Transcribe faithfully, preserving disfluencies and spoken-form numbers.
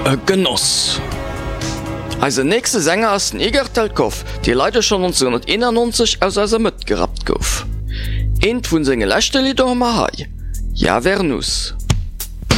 E Genoss. Also nächste Sänger ass den Eger Telkow, die leider schon neunzehnhunderteinundneunzig aus as Mët gerat gouf. Ent vun senge Lächte Lieder ma hai. Ja wer nuss.